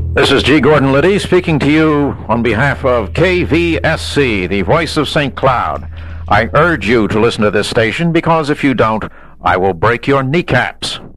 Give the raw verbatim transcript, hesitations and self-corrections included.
This is G. Gordon Liddy speaking to you on behalf of K V S C, the voice of Saint Cloud. I urge you to listen to this station because if you don't, I will break your kneecaps.